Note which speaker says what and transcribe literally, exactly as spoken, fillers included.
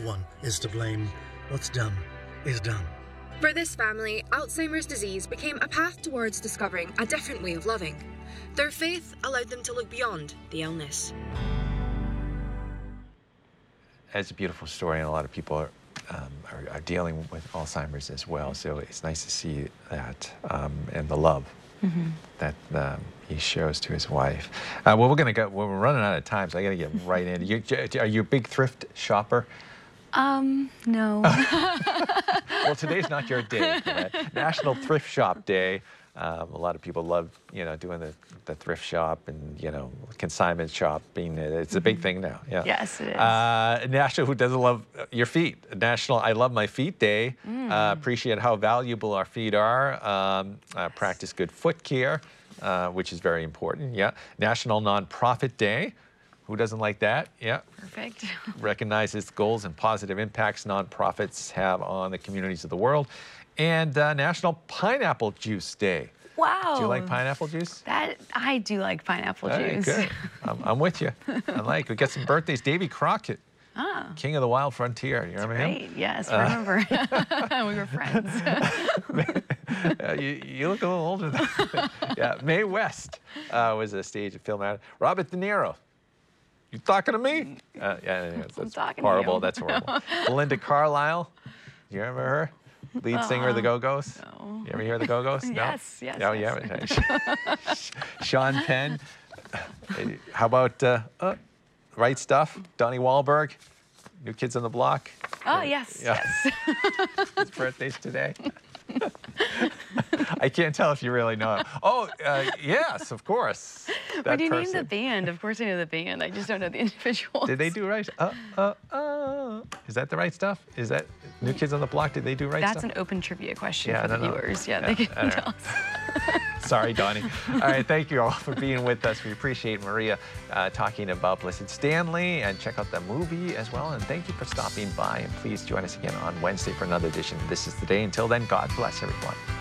Speaker 1: one is to blame. What's done is done.
Speaker 2: For this family, Alzheimer's disease became a path towards discovering a different way of loving. Their faith allowed them to look beyond the illness.
Speaker 3: It's a beautiful story, and a lot of people are, um, are, are dealing with Alzheimer's as well. So it's nice to see that um, and the love mm-hmm. that um, he shows to his wife. Uh, well, we're gonna go. Well, we're running out of time, so I gotta get right in. You, are you a big thrift shopper?
Speaker 4: Um, no.
Speaker 3: Well, today's not your day. Right? National Thrift Shop Day. Um, a lot of people love, you know, doing the, the thrift shop and, you know, consignment shopping. It's a big thing now. Yeah.
Speaker 4: Yes, it is.
Speaker 3: Uh, National, who doesn't love your feet? National I Love My Feet Day.
Speaker 4: Mm.
Speaker 3: Uh, appreciate how valuable our feet are. Um, uh, practice good foot care, uh, which is very important. Yeah. National Nonprofit Day. Who doesn't like that? Yeah.
Speaker 4: Perfect.
Speaker 3: Recognizes goals and positive impacts nonprofits have on the communities of the world. And uh, National Pineapple Juice Day.
Speaker 4: Wow.
Speaker 3: Do you like pineapple juice?
Speaker 4: That I do like pineapple
Speaker 3: All right,
Speaker 4: juice.
Speaker 3: good. I'm, I'm with you. I like. We got some birthdays. Davy Crockett,
Speaker 4: Ah.
Speaker 3: King of the Wild Frontier. You remember
Speaker 4: Great.
Speaker 3: him?
Speaker 4: Yes, I remember. Uh, we were friends.
Speaker 3: uh, you, you look a little older than that. Yeah. Mae West uh, was a stage and film actor. Robert De Niro. You talking to me? Uh, yeah, yeah, that's, that's horrible. That's horrible. Belinda Carlisle. You remember her? Lead singer of the Go-Go's?
Speaker 4: No.
Speaker 3: You ever hear the Go-Go's? No?
Speaker 4: Yes, yes.
Speaker 3: Oh,
Speaker 4: yes.
Speaker 3: yeah. Sean Penn. How about uh, uh, Right Stuff? Donnie Wahlberg? New Kids on the Block?
Speaker 4: Oh, yes,
Speaker 3: yeah.
Speaker 4: yes.
Speaker 3: His birthday's today. I can't tell if you really know him. Oh, uh, yes, of course.
Speaker 4: When you name the band, of course I know the band. I just don't know the individuals.
Speaker 3: Did they do Right? Uh, uh, uh. Is that the Right Stuff? Is that New Kids on the Block? Did they do Right
Speaker 4: That's
Speaker 3: Stuff?
Speaker 4: That's an open trivia question
Speaker 3: yeah,
Speaker 4: for the
Speaker 3: know.
Speaker 4: viewers. Yeah,
Speaker 3: yeah
Speaker 4: they can tell us.
Speaker 3: Sorry, Donnie. All right, thank you all for being with us. We appreciate Maria uh, talking about Blessed Stanley, and check out the movie as well. And thank you for stopping by. And please join us again on Wednesday for another edition of This Is the Day. Until then, God bless everyone.